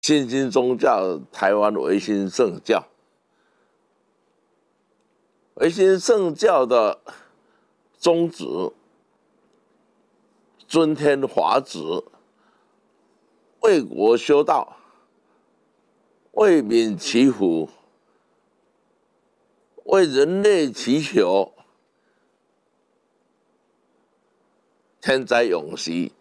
新兴宗教，台湾维新圣教。维新圣教的宗旨，尊天华旨，为国修道，为民祈福，为人类祈求天灾永息，